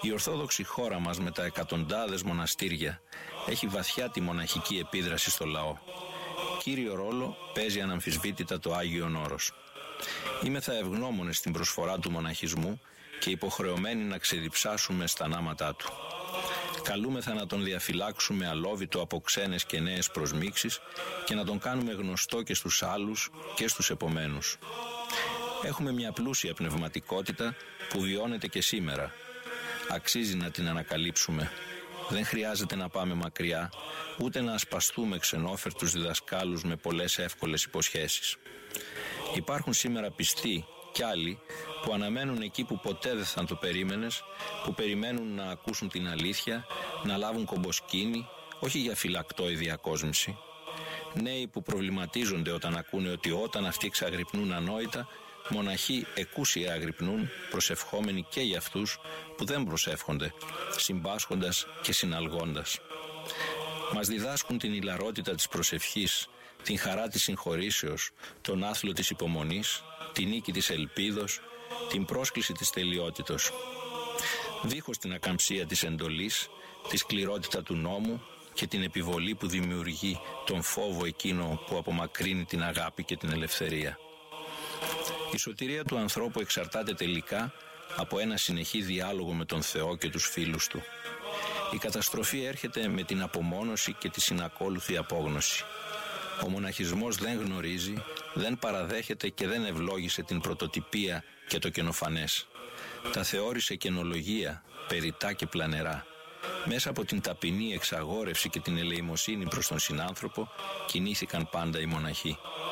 Η Ορθόδοξη χώρα μας με τα εκατοντάδες μοναστήρια έχει βαθιά τη μοναχική επίδραση στο λαό. Κύριο ρόλο παίζει αναμφισβήτητα το Άγιον Όρος. Είμεθα ευγνώμονες στην προσφορά του μοναχισμού και υποχρεωμένοι να ξεδιψάσουμε στα νάματά του. Καλούμεθα να τον διαφυλάξουμε αλόβητο από ξένες και νέες προσμίξεις και να τον κάνουμε γνωστό και στους άλλους και στους επομένους. Έχουμε μια πλούσια πνευματικότητα που βιώνεται και σήμερα. Αξίζει να την ανακαλύψουμε. Δεν χρειάζεται να πάμε μακριά, ούτε να ασπαστούμε ξενόφερτους διδασκάλους με πολλές εύκολες υποσχέσεις. Υπάρχουν σήμερα πιστοί κι άλλοι που αναμένουν εκεί που ποτέ δεν θα το περίμενες, που περιμένουν να ακούσουν την αλήθεια, να λάβουν κομποσκίνη, όχι για φυλακτό ή διακόσμηση. Νέοι που προβληματίζονται όταν ακούνε ότι όταν αυτοί ξαγρυπνούν ανόητα, μοναχοί εκούσια αγρυπνούν, προσευχόμενοι και για αυτούς που δεν προσεύχονται, συμπάσχοντας και συναλγώντας. Μας διδάσκουν την ηλαρότητα της προσευχής, την χαρά της συγχωρήσεως, τον άθλο της υπομονής, την νίκη της ελπίδος, την πρόσκληση της τελειότητος. Δίχως την ακαμψία της εντολής, τη σκληρότητα του νόμου και την επιβολή που δημιουργεί τον φόβο εκείνο που απομακρύνει την αγάπη και την ελευθερία. Η σωτηρία του ανθρώπου εξαρτάται τελικά από ένα συνεχή διάλογο με τον Θεό και τους φίλους του. Η καταστροφή έρχεται με την απομόνωση και τη συνακόλουθη απόγνωση. Ο μοναχισμός δεν γνωρίζει, δεν παραδέχεται και δεν ευλόγησε την πρωτοτυπία και το καινοφανές. Τα θεώρησε καινολογία, περιτά και πλανερά. Μέσα από την ταπεινή εξαγόρευση και την ελεημοσύνη προς τον συνάνθρωπο κινήθηκαν πάντα οι μοναχοί.